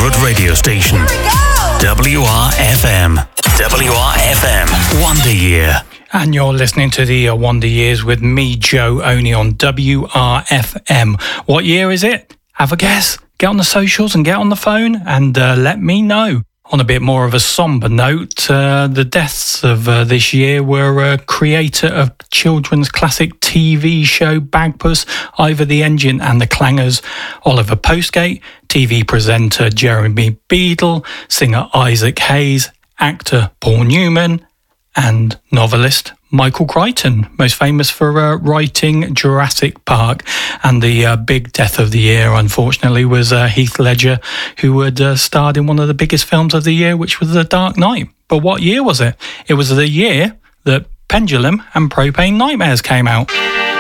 favourite radio station. WRFM. WRFM. Wonder Year. And you're listening to the Wonder Years with me, Joe, only on WRFM. What year is it? Have a guess. Get on the socials and get on the phone and let me know. On a bit more of a sombre note, the deaths of this year were creator of children's classic TV show Bagpuss, Ivor the Engine and the Clangers, Oliver Postgate, TV presenter Jeremy Beadle, singer Isaac Hayes, actor Paul Newman, and novelist Michael Crichton, most famous for writing Jurassic Park. And the big death of the year, unfortunately, was Heath Ledger, who had starred in one of the biggest films of the year, which was The Dark Knight. But what year was it? It was the year that Pendulum and Propane Nightmares came out.